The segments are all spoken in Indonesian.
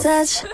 touch.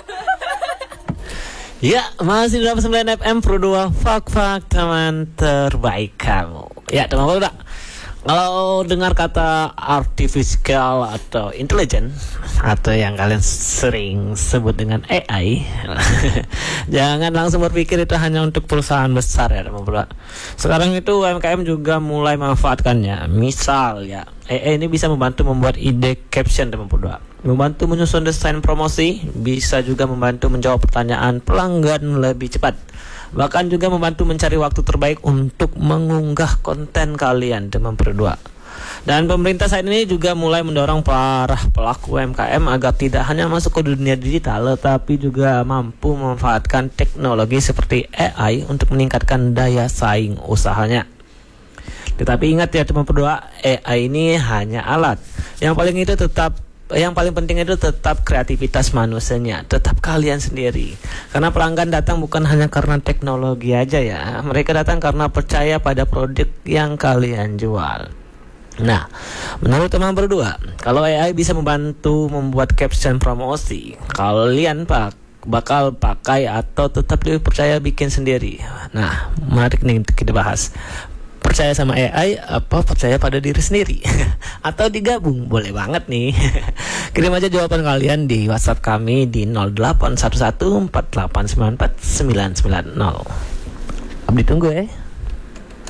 Ya, masih 89 FM Pro 2 Fak teman terbaik kamu. Ya, teman-teman, kalau dengar kata artificial atau intelligent atau yang kalian sering sebut dengan AI, jangan langsung berpikir itu hanya untuk perusahaan besar ya, teman-teman. Sekarang itu UMKM juga mulai memanfaatkannya. Misal ya, AI ini bisa membantu membuat ide caption, teman-teman, membantu menyusun desain promosi, bisa juga membantu menjawab pertanyaan pelanggan lebih cepat, bahkan juga membantu mencari waktu terbaik untuk mengunggah konten kalian, teman berdua. Dan pemerintah saat ini juga mulai mendorong para pelaku UMKM agar tidak hanya masuk ke dunia digital, tetapi juga mampu memanfaatkan teknologi seperti AI untuk meningkatkan daya saing usahanya. Tetapi ingat ya, teman berdua, AI ini hanya alat. Yang paling penting itu tetap kreativitas manusianya, tetap kalian sendiri. Karena pelanggan datang bukan hanya karena teknologi aja ya, mereka datang karena percaya pada produk yang kalian jual. Nah, menurut teman berdua, kalau AI bisa membantu membuat caption promosi, kalian bakal pakai atau tetap lebih percaya bikin sendiri? Nah, menarik nih kita bahas. Percaya sama AI apa percaya pada diri sendiri? Atau digabung? Boleh banget nih. Kirim aja jawaban kalian di WhatsApp kami di 081148944990. Abdi tunggu ya.